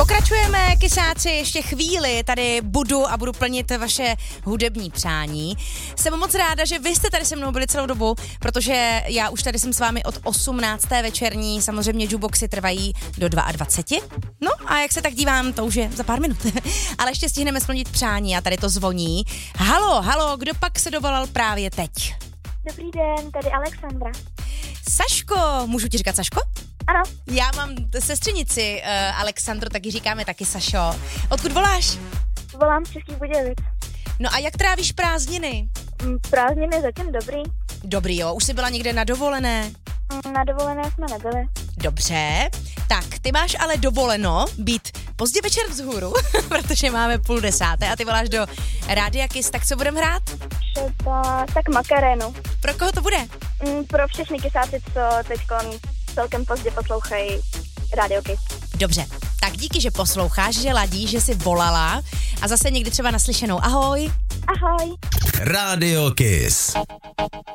Pokračujeme, kysáci, ještě chvíli tady budu plnit vaše hudební přání. Jsem moc ráda, že vy jste tady se mnou byli celou dobu, protože já už tady jsem s vámi od 18. večerní, samozřejmě jukeboxy trvají do 22. No a jak se tak dívám, to už je za pár minut. Ale ještě stihneme splnit přání a tady to zvoní. Halo, kdo pak se dovolal právě teď? Dobrý den, tady Alexandra. Saško, můžu ti říkat Saško? Ano. Já mám sestřenici Alexandru, tak ji říkáme taky Sašo. Odkud voláš? Volám z Českých Budějovic. No a jak trávíš prázdniny? Prázdniny zatím dobrý. Dobrý, jo, už jsi byla někde na dovolené? Na dovolené jsme nebyli. Dobře, tak ty máš ale dovoleno být pozdě večer vzhůru, protože máme 9:30 a ty voláš do Rádia Kiss, tak co budeme hrát? Třeba tak Makarenu. Pro koho to bude? Pro všechny kysáci, co teďkon celkem pozdě poslouchají Radio Kiss. Dobře, tak díky, že posloucháš, že ladíš, že jsi volala a zase někdy třeba naslyšenou. Ahoj. Ahoj. Radio Kiss.